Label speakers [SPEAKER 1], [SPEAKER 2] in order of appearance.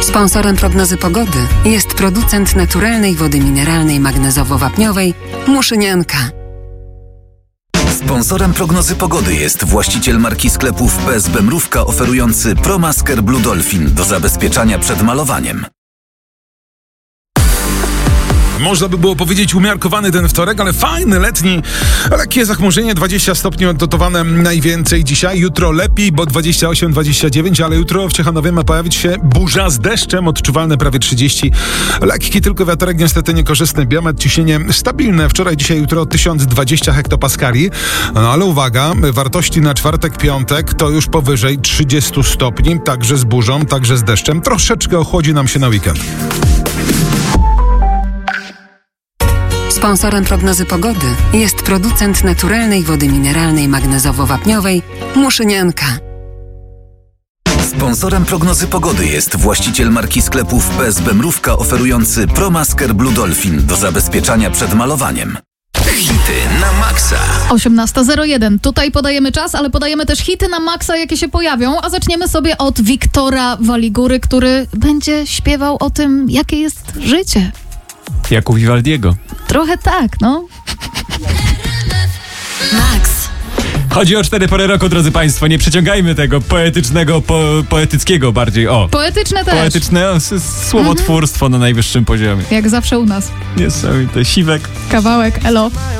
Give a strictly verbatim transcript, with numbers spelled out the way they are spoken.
[SPEAKER 1] Sponsorem prognozy pogody jest producent naturalnej wody mineralnej magnezowo-wapniowej Muszynianka.
[SPEAKER 2] Sponsorem prognozy pogody jest właściciel marki sklepów P S B Mrówka oferujący ProMasker Blue Dolphin do zabezpieczania przed malowaniem.
[SPEAKER 3] Można by było powiedzieć umiarkowany ten wtorek, ale fajny, letni, lekkie zachmurzenie, dwadzieścia stopni odnotowane najwięcej dzisiaj. Jutro lepiej, bo dwadzieścia osiem dwadzieścia dziewięć, ale jutro w Ciechanowie ma pojawić się burza z deszczem, odczuwalne prawie trzydzieści. Lekki tylko wiaterek, niestety niekorzystny. Biometr, ciśnienie stabilne. Wczoraj, dzisiaj, jutro tysiąc dwadzieścia hektopaskali. No ale uwaga, wartości na czwartek, piątek to już powyżej trzydzieści stopni, także z burzą, także z deszczem. Troszeczkę ochłodzi nam się na weekend.
[SPEAKER 1] Sponsorem prognozy pogody jest producent naturalnej wody mineralnej magnezowo-wapniowej Muszynianka.
[SPEAKER 2] Sponsorem prognozy pogody jest właściciel marki sklepów P S B Mrówka oferujący ProMasker Blue Dolphin do zabezpieczania przed malowaniem. Hity na maksa.
[SPEAKER 4] osiemnasta zero jeden. Tutaj podajemy czas, ale podajemy też hity na maksa, jakie się pojawią. A zaczniemy sobie od Wiktora Waligury, który będzie śpiewał o tym, jakie jest życie.
[SPEAKER 5] Jak u Vivaldiego.
[SPEAKER 4] Trochę tak, no.
[SPEAKER 1] Max.
[SPEAKER 5] Chodzi o cztery pory roku, drodzy państwo. Nie przeciągajmy tego poetycznego, po, poetyckiego bardziej. O.
[SPEAKER 4] Poetyczne też.
[SPEAKER 5] Poetyczne o, s- słowotwórstwo mhm. na najwyższym poziomie.
[SPEAKER 4] Jak zawsze u nas.
[SPEAKER 5] Niesamowite. Siwek.
[SPEAKER 4] Kawałek, elo.